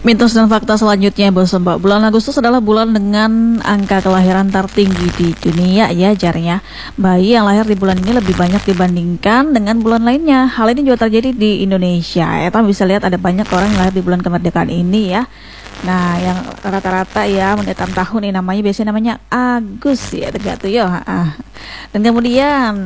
Mitos dan fakta selanjutnya, Bos Mbak. Bulan Agustus adalah bulan dengan angka kelahiran tertinggi di dunia ya, jarnya. Bayi yang lahir di bulan ini lebih banyak dibandingkan dengan bulan lainnya. Hal ini juga terjadi di Indonesia. Kita bisa lihat ada banyak orang yang lahir di bulan kemerdekaan ini ya. Nah, yang rata-rata ya mendekat tahun ini biasanya namanya Agus ya, tegak tuh ya. Dan kemudian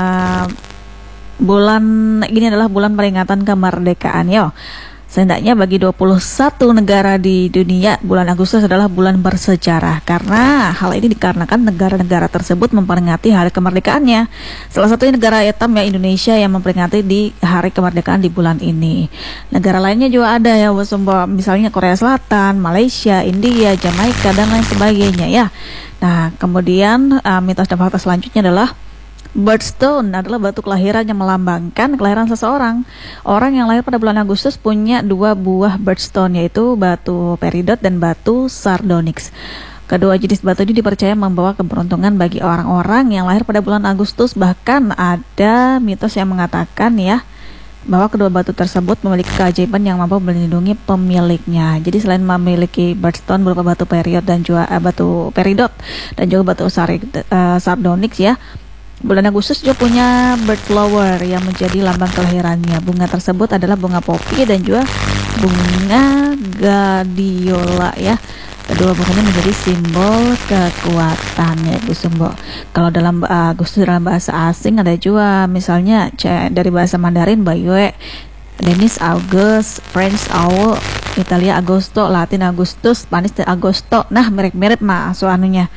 bulan ini adalah bulan peringatan kemerdekaan ya. Setidaknya bagi 21 negara di dunia, bulan Agustus adalah bulan bersejarah karena hal ini dikarenakan negara-negara tersebut memperingati hari kemerdekaannya. Salah satunya negara etam ya, Indonesia, yang memperingati di hari kemerdekaan di bulan ini. Negara lainnya juga ada ya, misalnya Korea Selatan, Malaysia, India, Jamaika, dan lain sebagainya ya. Nah, kemudian mitos dan fakta selanjutnya adalah birthstone adalah batu kelahiran yang melambangkan kelahiran seseorang. Orang yang lahir pada bulan Agustus punya dua buah birthstone, yaitu batu peridot dan batu sardonyx. Kedua jenis batu ini dipercaya membawa keberuntungan bagi orang-orang yang lahir pada bulan Agustus. Bahkan ada mitos yang mengatakan ya bahwa kedua batu tersebut memiliki keajaiban yang mampu melindungi pemiliknya. Jadi selain memiliki birthstone berupa batu peridot dan juga batu batu sardonyx ya, bulan Agustus juga punya bird flower yang menjadi lambang kelahirannya. Bunga tersebut adalah bunga popi dan juga bunga gadiola ya. Kedua bunga ini menjadi simbol kekuatan ya, Bu Sumbo. Kalau dalam Agustus dalam bahasa asing ada juga misalnya dari bahasa Mandarin Bayue, Danish August, French Aul, Italia Agosto, Latin Agustus, Spanish Agosto. Nah, mirip-mirip soalnya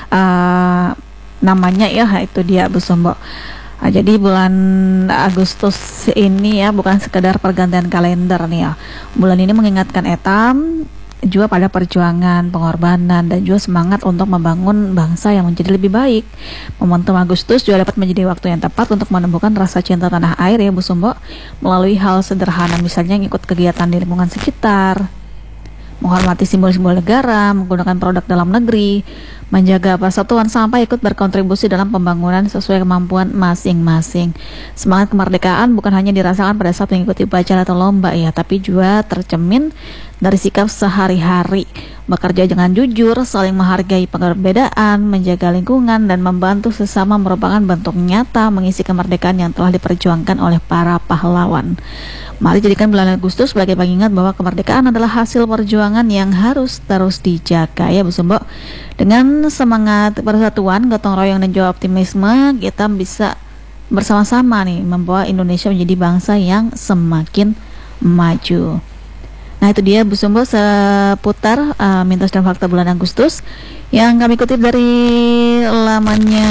namanya ya, itu dia Bu Sombo. Jadi bulan Agustus ini ya bukan sekedar pergantian kalender nih ya. Bulan ini mengingatkan etam juga pada perjuangan, pengorbanan, dan juga semangat untuk membangun bangsa yang menjadi lebih baik. Momentum Agustus juga dapat menjadi waktu yang tepat untuk menumbuhkan rasa cinta tanah air ya Bu Sombo, melalui hal sederhana, misalnya ngikut kegiatan di lingkungan sekitar, menghormati simbol-simbol negara, menggunakan produk dalam negeri, menjaga persatuan, sampai ikut berkontribusi dalam pembangunan sesuai kemampuan masing-masing. Semangat kemerdekaan bukan hanya dirasakan pada saat mengikuti upacara atau lomba ya, tapi juga tercermin dari sikap sehari-hari, bekerja dengan jujur, saling menghargai perbedaan, menjaga lingkungan, dan membantu sesama merupakan bentuk nyata mengisi kemerdekaan yang telah diperjuangkan oleh para pahlawan. Mari jadikan bulan Agustus sebagai pengingat bahwa kemerdekaan adalah hasil perjuangan yang harus terus dijaga ya Bu Sumbo. Dengan semangat persatuan, gotong royong, dan juga optimisme, kita bisa bersama-sama nih membawa Indonesia menjadi bangsa yang semakin maju. Nah, itu dia Bu Sumbo seputar mitos dan fakta bulan Agustus yang kami kutip dari lamannya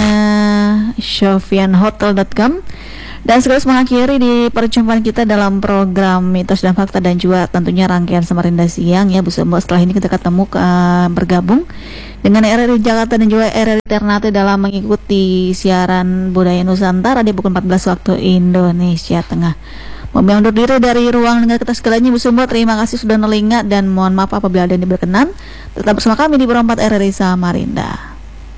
sofyanhotel.com. Dan sekaligus mengakhiri di perjumpaan kita dalam program mitos dan fakta dan juga tentunya rangkaian Samarinda Siang ya Bu Sumbo. Setelah ini kita ketemu bergabung dengan RRI Jakarta dan juga RRI Ternate dalam mengikuti siaran Budaya Nusantara di pukul 14 waktu Indonesia Tengah. Undur diri dari ruang dengar kita segalanya Bu Sumbo. Terima kasih sudah melingat dan mohon maaf apabila ada yang berkenan. Tetap bersama kami di Berempat RRI Samarinda.